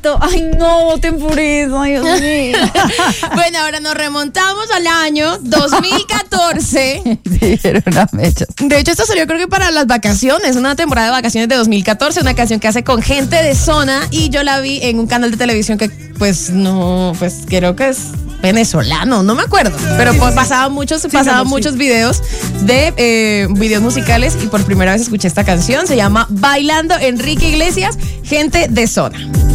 Ay, no, te enfurezco, Dios mío. Bueno, ahora nos remontamos al año 2014. Sí, era una mecha. De hecho, esto salió creo que para las vacaciones, una temporada de vacaciones de 2014, una canción que hace con gente de zona, y yo la vi en un canal de televisión que creo que es venezolano, no me acuerdo, pero pues pasaban muchos videos de videos musicales, y por primera vez escuché esta canción. Se llama Bailando Enrique Iglesias, Gente de Zona.